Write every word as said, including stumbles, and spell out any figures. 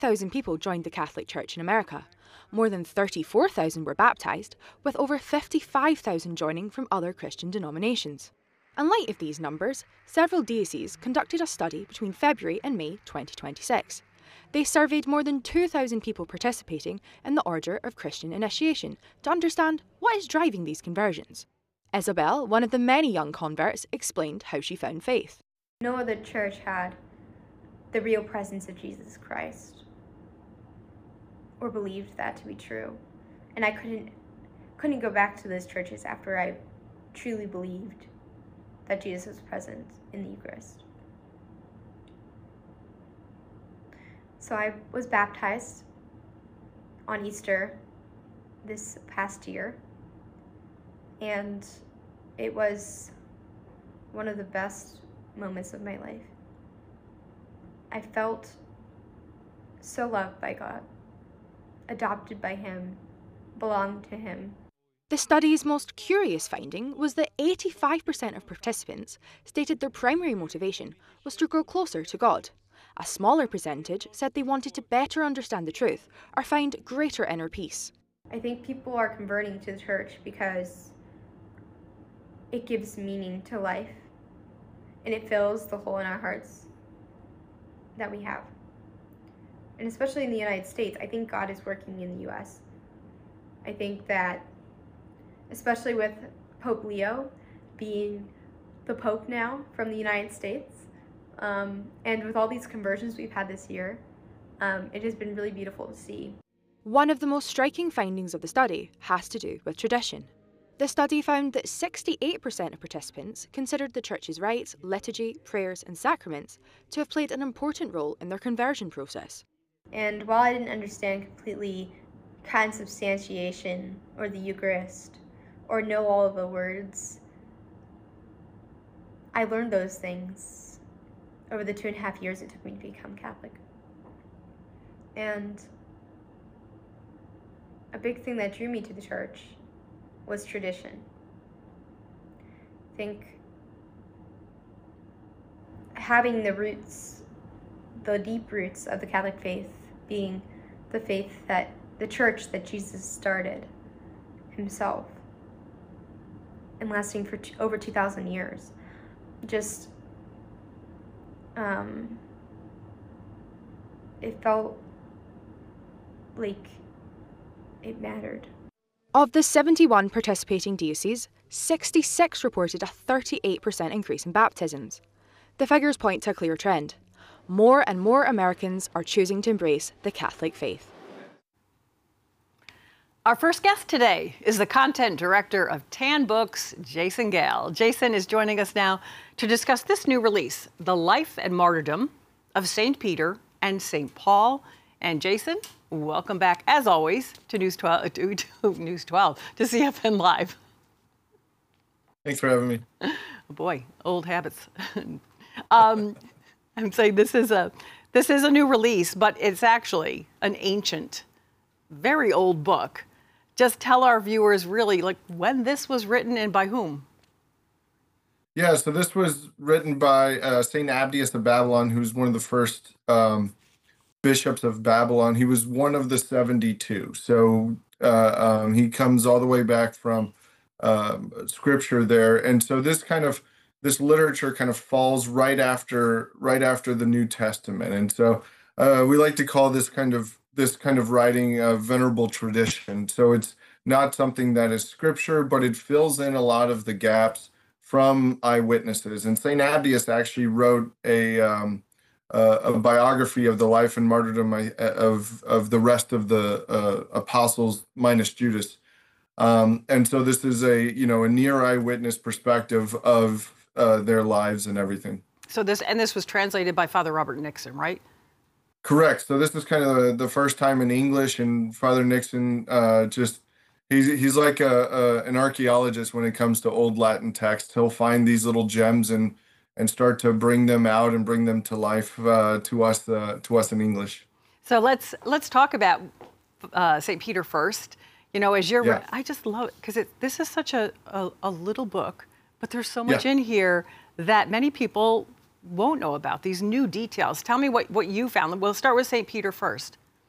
one thousand people joined the Catholic Church in America. More than thirty-four thousand were baptised, with over fifty-five thousand joining from other Christian denominations. In light of these numbers, several dioceses conducted a study between February and May twenty twenty-six. They surveyed more than two thousand people participating in the Order of Christian Initiation to understand what is driving these conversions. Isabel, one of the many young converts, explained how she found faith. No other church had the real presence of Jesus Christ, or believed that to be true. And I couldn't couldn't go back to those churches after I truly believed that Jesus was present in the Eucharist. So I was baptized on Easter this past year, and it was one of the best moments of my life. I felt so loved by God, adopted by Him, belonged to Him. The study's most curious finding was that eighty-five percent of participants stated their primary motivation was to grow closer to God. A smaller percentage said they wanted to better understand the truth or find greater inner peace. I think people are converting to the church because it gives meaning to life, and it fills the hole in our hearts that we have. And especially in the United States, I think God is working in the U S. I think that, especially with Pope Leo being the Pope now from the United States, um, and with all these conversions we've had this year, um, it has been really beautiful to see. One of the most striking findings of the study has to do with tradition. The study found that sixty-eight percent of participants considered the Church's rites, liturgy, prayers and sacraments to have played an important role in their conversion process. And while I didn't understand completely consubstantiation or the Eucharist or know all of the words, I learned those things over the two and a half years it took me to become Catholic. And a big thing that drew me to the church was tradition. I think having the roots, the deep roots of the Catholic faith being the faith that, the church that Jesus started himself and lasting for t- over two thousand years, just, um, it felt like it mattered. Of the seventy-one participating dioceses, sixty-six reported a thirty-eight percent increase in baptisms. The figures point to a clear trend. More and more Americans are choosing to embrace the Catholic faith. Our first guest today is the content director of Tan Books, Jason Gale. Jason is joining us now to discuss this new release, The Life and Martyrdom of Saint Peter and Saint Paul. And Jason, welcome back, as always, to News twelve, to, to News twelve, to C F N Live. Thanks for having me. Oh boy, old habits. um, I'm saying this is a this is a new release, but it's actually an ancient, very old book. Just tell our viewers really like when this was written and by whom. Yeah, so this was written by uh, Saint Abdius of Babylon, who's one of the first um, bishops of Babylon. He was one of the seventy-two. So uh, um, he comes all the way back from um, scripture there. And so this kind of, this literature kind of falls right after, right after the New Testament. And so uh, we like to call this kind of, this kind of writing a venerable tradition. So it's not something that is scripture, but it fills in a lot of the gaps from eyewitnesses. And Saint Abdius actually wrote a, um, Uh, a biography of the life and martyrdom of of the rest of the uh, apostles minus Judas, um, and so this is a you know a near eyewitness perspective of uh, their lives and everything. So this and this was translated by Father Robert Nixon, right? Correct. So this is kind of the, the first time in English, and Father Nixon uh, just he's he's like a, a an archaeologist when it comes to old Latin texts. He'll find these little gems and. and start to bring them out and bring them to life uh, to us uh, to us in English. So let's let's talk about uh, Saint Peter first. You know, as you're, yeah. I just love it because this is such a, a, a little book, but there's so much yeah. in here that many people won't know about, these new details. Tell me what, what you found. We'll start with Saint Peter first.